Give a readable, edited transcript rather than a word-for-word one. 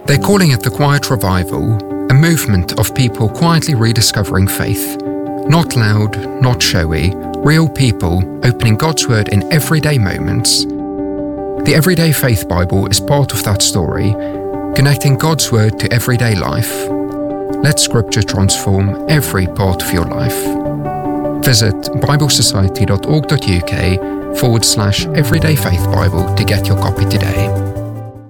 They're calling it the Quiet Revival, a movement of people quietly rediscovering faith. Not loud, not showy, real people opening God's Word in everyday moments. The Everyday Faith Bible is part of that story, connecting God's Word to everyday life. Let Scripture transform every part of your life. Visit biblesociety.org.uk/Everyday Faith Bible to get your copy today.